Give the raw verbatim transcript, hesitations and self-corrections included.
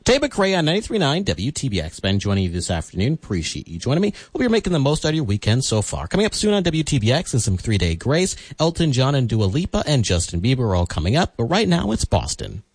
Tate McRae on ninety-three point nine W T B X. Ben joining you this afternoon. Appreciate you joining me. Hope you're making the most out of your weekend so far. Coming up soon on W T B X is some Three Day Grace. Elton John and Dua Lipa and Justin Bieber are all coming up. But right now it's Boston.